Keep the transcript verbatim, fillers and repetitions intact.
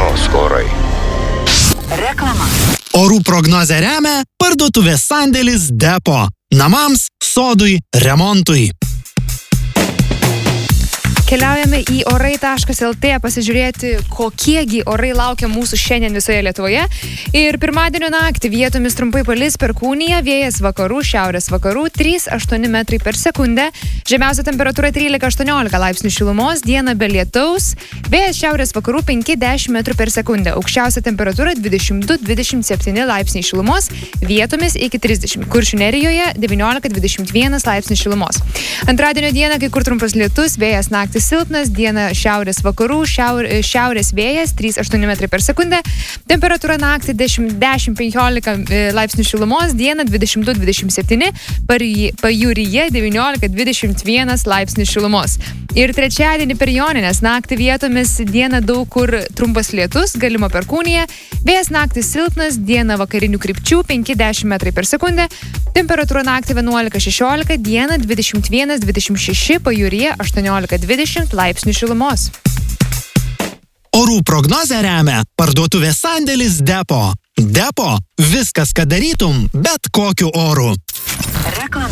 Janausko orai. Reklama. Orų prognozę remia parduotuvės sandėlis Depo. Namams, sodui, remontui. Keliaujame į orai taškas el tė pasižiūrėti, kokiegi orai laukia mūsų šiandien visoje Lietuvoje. Ir pirmadienio naktį vietomis trumpai palis perkūnija, vėjas vakarų, šiaurės vakarų, trys aštuoni metrai per sekundę. Žemiausia temperatūra trylika aštuoniolika laipsnių šilumos, diena be lietaus, vėjas šiaurės vakarų penki dešimt metrų per sekundę. Aukščiausia temperatūra dvidešimt du dvidešimt septyni laipsniai šilumos, vietomis iki trisdešimt. Kuršių Nerijoje devyniolika dvidešimt vienas laipsnių šilumos. Antradienio dieną kai kur trumpas lietus, vėjas naktį silpnas, diena šiaurės vakarų, šiaur, šiaurės vėjas, trys aštuoni metrai per sekundę, temperatūra naktį dešimt penkiolika laipsnių šilumos, diena dvidešimt du dvidešimt septyni, pajūryje devyniolika dvidešimt vienas laipsnių šilumos. Ir trečiadienį per Jonines naktį vietomis diena daug kur trumpas lietus, galima perkūnija, vėjas naktį silpnas, diena vakarinių krypčių penki dešimt metrai per sekundę, temperatūra naktį vienuolika šešiolika, diena dvidešimt vienas dvidešimt šeši, pajūryje aštuoniolika dvidešimt laipsnių šilumos. Orų prognozę remia parduotuvės sandėlis Depo. Depo – viskas, ką darytum, bet kokiu oru. Reklama.